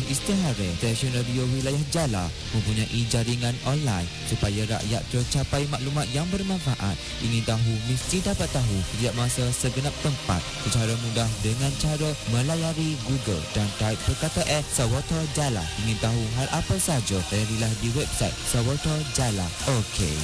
istihara. Stesen radio wilayah Jala mempunyai jaringan online supaya rakyat tercapai maklumat yang bermanfaat. Ingin tahu, mesti dapat tahu setiap masa segenap tempat secara mudah dengan cara melayari Google dan type perkataan Sawata Jala. Ingin tahu hal apa saja, layarilah di website Sawata Jala. Okey.